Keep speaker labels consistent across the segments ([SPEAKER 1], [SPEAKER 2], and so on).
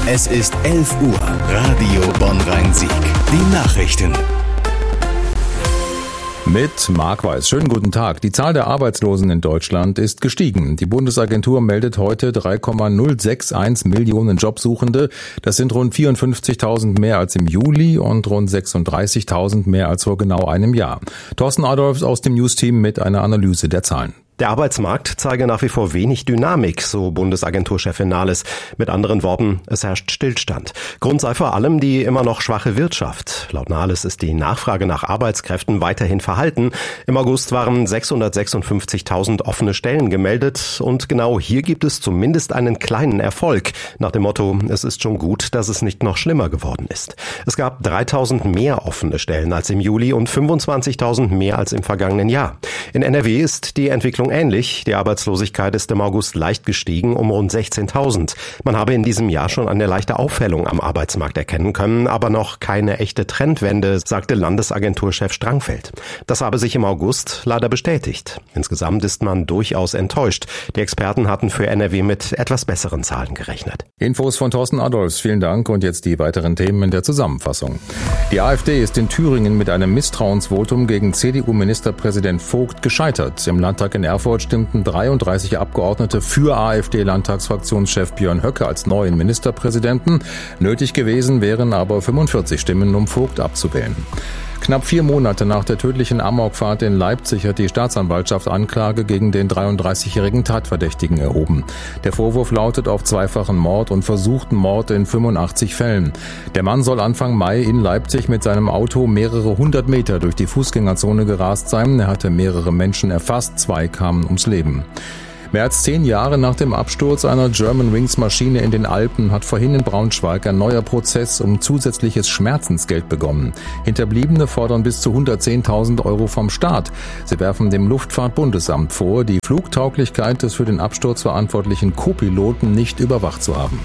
[SPEAKER 1] Es ist 11 Uhr. Radio Bonn-Rhein-Sieg. Die Nachrichten.
[SPEAKER 2] Mit Marc Weiß. Schönen guten Tag. Die Zahl der Arbeitslosen in Deutschland ist gestiegen. Die Bundesagentur meldet heute 3,061 Millionen Jobsuchende. Das sind rund 54.000 mehr als im Juli und rund 36.000 mehr als vor genau einem Jahr. Thorsten Adolfs aus dem News-Team mit einer Analyse der Zahlen.
[SPEAKER 3] Der Arbeitsmarkt zeige nach wie vor wenig Dynamik, so Bundesagenturchefin Nahles. Mit anderen Worten, es herrscht Stillstand. Grund sei vor allem die immer noch schwache Wirtschaft. Laut Nahles ist die Nachfrage nach Arbeitskräften weiterhin verhalten. Im August waren 656.000 offene Stellen gemeldet und genau hier gibt es zumindest einen kleinen Erfolg. Nach dem Motto, es ist schon gut, dass es nicht noch schlimmer geworden ist. Es gab 3.000 mehr offene Stellen als im Juli und 25.000 mehr als im vergangenen Jahr. In NRW ist die Entwicklung ähnlich. Die Arbeitslosigkeit ist im August leicht gestiegen um rund 16.000. Man habe in diesem Jahr schon eine leichte Aufhellung am Arbeitsmarkt erkennen können, aber noch keine echte Trendwende, sagte Landesagenturchef Strangfeld. Das habe sich im August leider bestätigt. Insgesamt ist man durchaus enttäuscht. Die Experten hatten für NRW mit etwas besseren Zahlen gerechnet.
[SPEAKER 2] Infos von Thorsten Adolfs. Vielen Dank und jetzt die weiteren Themen in der Zusammenfassung. Die AfD ist in Thüringen mit einem Misstrauensvotum gegen CDU-Ministerpräsident Vogt gescheitert. Im Landtag in Erfurt stimmten 33 Abgeordnete für AfD-Landtagsfraktionschef Björn Höcke als neuen Ministerpräsidenten. Nötig gewesen wären aber 45 Stimmen, um Vogt abzuwählen. Knapp 4 Monate nach der tödlichen Amokfahrt in Leipzig hat die Staatsanwaltschaft Anklage gegen den 33-jährigen Tatverdächtigen erhoben. Der Vorwurf lautet auf zweifachen Mord und versuchten Mord in 85 Fällen. Der Mann soll Anfang Mai in Leipzig mit seinem Auto mehrere 100 Meter durch die Fußgängerzone gerast sein. Er hatte mehrere Menschen erfasst, 2 kamen ums Leben. Mehr als 10 Jahre nach dem Absturz einer Germanwings-Maschine in den Alpen hat vorhin in Braunschweig ein neuer Prozess um zusätzliches Schmerzensgeld begonnen. Hinterbliebene fordern bis zu 110.000 Euro vom Staat. Sie werfen dem Luftfahrtbundesamt vor, die Flugtauglichkeit des für den Absturz verantwortlichen Co-Piloten nicht überwacht zu haben.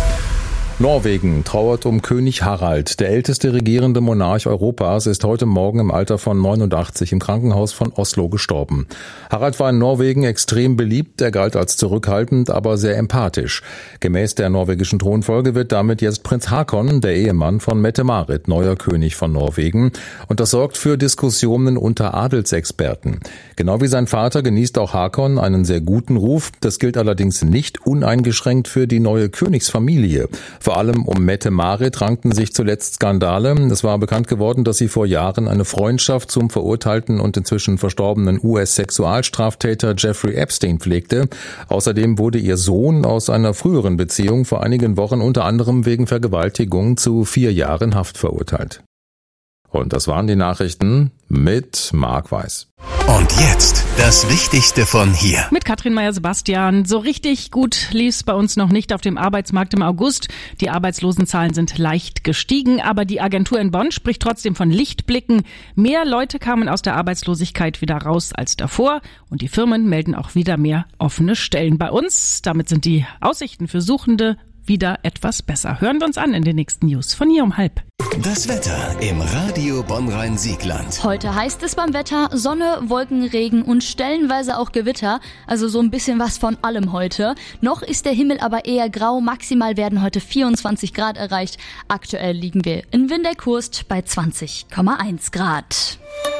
[SPEAKER 2] Norwegen trauert um König Harald. Der älteste regierende Monarch Europas ist heute Morgen im Alter von 89 im Krankenhaus von Oslo gestorben. Harald war in Norwegen extrem beliebt. Er galt als zurückhaltend, aber sehr empathisch. Gemäß der norwegischen Thronfolge wird damit jetzt Prinz Haakon, der Ehemann von Mette-Marit, neuer König von Norwegen. Und das sorgt für Diskussionen unter Adelsexperten. Genau wie sein Vater genießt auch Haakon einen sehr guten Ruf. Das gilt allerdings nicht uneingeschränkt für die neue Königsfamilie. Vor allem um Mette-Marit rankten sich zuletzt Skandale. Es war bekannt geworden, dass sie vor Jahren eine Freundschaft zum verurteilten und inzwischen verstorbenen US-Sexualstraftäter Jeffrey Epstein pflegte. Außerdem wurde ihr Sohn aus einer früheren Beziehung vor einigen Wochen unter anderem wegen Vergewaltigung zu 4 Jahren Haft verurteilt. Und das waren die Nachrichten mit Marc Weiß.
[SPEAKER 1] Und jetzt das Wichtigste von hier.
[SPEAKER 4] Mit Katrin Meyer-Sebastian. So richtig gut lief's bei uns noch nicht auf dem Arbeitsmarkt im August. Die Arbeitslosenzahlen sind leicht gestiegen, aber die Agentur in Bonn spricht trotzdem von Lichtblicken. Mehr Leute kamen aus der Arbeitslosigkeit wieder raus als davor und die Firmen melden auch wieder mehr offene Stellen bei uns. Damit sind die Aussichten für Suchende wieder etwas besser. Hören wir uns an in den nächsten News von hier um 12:30.
[SPEAKER 1] Das Wetter im Radio Bonn-Rhein-Siegland.
[SPEAKER 5] Heute heißt es beim Wetter Sonne, Wolken, Regen und stellenweise auch Gewitter. Also so ein bisschen was von allem heute. Noch ist der Himmel aber eher grau. Maximal werden heute 24 Grad erreicht. Aktuell liegen wir in Windeck-Hurst bei 20,1 Grad.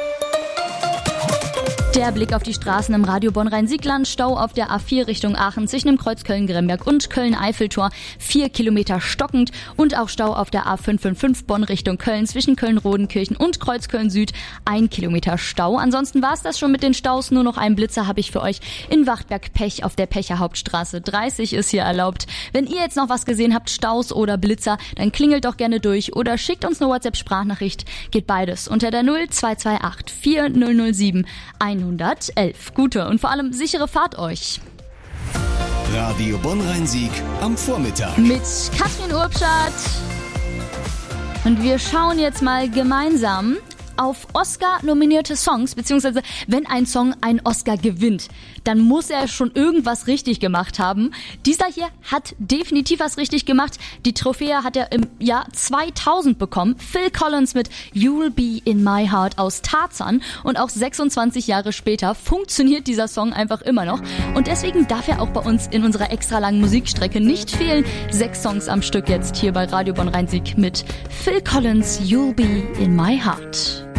[SPEAKER 5] Der Blick auf die Straßen im Radio Bonn-Rhein-Siegland. Stau auf der A4 Richtung Aachen zwischen dem Kreuz Köln-Gremberg und Köln-Eiffeltor. 4 Kilometer stockend. Und auch Stau auf der A555 Bonn Richtung Köln zwischen Köln-Rodenkirchen und Kreuz Köln-Süd. 1 Kilometer Stau. Ansonsten war es das schon mit den Staus. Nur noch einen Blitzer habe ich für euch in Wachtberg-Pech auf der Pecher Hauptstraße. 30 ist hier erlaubt. Wenn ihr jetzt noch was gesehen habt, Staus oder Blitzer, dann klingelt doch gerne durch oder schickt uns eine WhatsApp-Sprachnachricht. Geht beides unter der 0228 4007 111. Gute und vor allem sichere Fahrt euch.
[SPEAKER 1] Radio Bonn-Rhein-Sieg am Vormittag.
[SPEAKER 5] Mit Katrin Urbschat. Und wir schauen jetzt mal gemeinsam auf Oscar-nominierte Songs, beziehungsweise wenn ein Song einen Oscar gewinnt. dann muss er schon irgendwas richtig gemacht haben. Dieser hier hat definitiv was richtig gemacht. Die Trophäe hat er im Jahr 2000 bekommen. Phil Collins mit You'll Be in My Heart aus Tarzan. Und auch 26 Jahre später funktioniert dieser Song einfach immer noch. Und deswegen darf er auch bei uns in unserer extra langen Musikstrecke nicht fehlen. 6 Songs am Stück jetzt hier bei Radio Bonn Rhein-Sieg mit Phil Collins, You'll Be in My Heart.